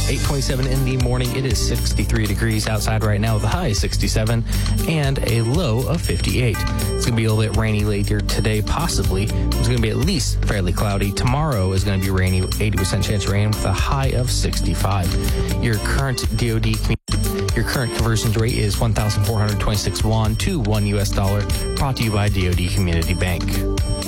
8:27 in the morning. It is 63 degrees outside right now with a high of 67 and a low of 58. It's going to be a little bit rainy later today, possibly. It's going to be at least fairly cloudy. Tomorrow is going to be rainy, 80% chance of rain with a high of 65. Your current conversion rate is 1,426 won to $1 US. Brought to you by DoD Community Bank.